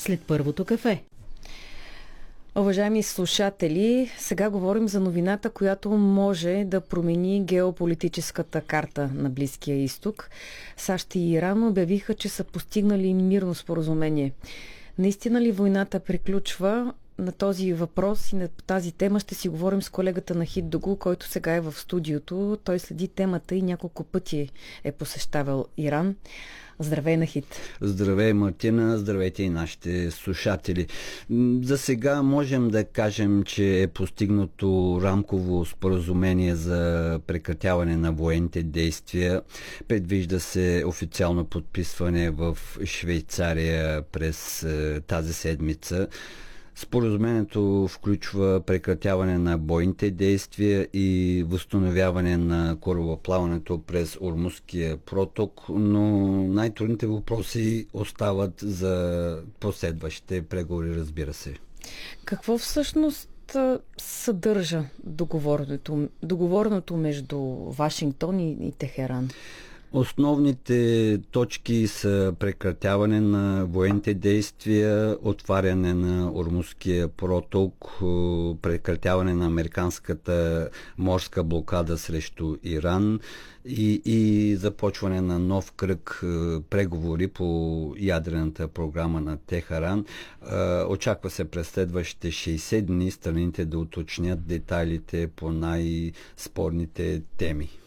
след първото кафе. Уважаеми слушатели, сега говорим за новината, която може да промени геополитическата карта на Близкия изток. САЩ и Иран обявиха, че са постигнали мирно споразумение. Наистина ли войната приключва? На този въпрос и на тази тема ще си говорим с колегата Нахид Дугу, който сега е в студиото. Той следи темата и няколко пъти е посещавал Иран. Здравей, Нахид! Здравей, Мартина! Здравейте и нашите слушатели! За сега можем да кажем, че е постигнато рамково споразумение за прекратяване на военните действия. Предвижда се официално подписване в Швейцария през тази седмица. Споразумението включва прекратяване на бойните действия и възстановяване на корабоплаването през Ормузския проток, но най-трудните въпроси остават за последващите преговори, разбира се. Какво всъщност съдържа договореното между Вашингтон и Техеран? Основните точки са прекратяване на военните действия, отваряне на Ормузския проток, прекратяване на американската морска блокада срещу Иран и започване на нов кръг преговори по ядрената програма на Техеран. Очаква се през следващите 60 дни страните да уточнят детайлите по най-спорните теми.